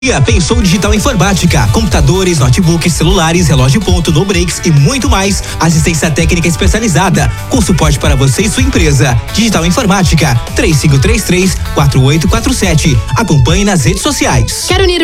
Pensou Digital Informática, computadores, notebooks, celulares, relógio ponto, no breaks e muito mais. Assistência técnica especializada, com suporte para você e sua empresa. Digital Informática, 3533-4847. Acompanhe nas redes sociais. Quero unir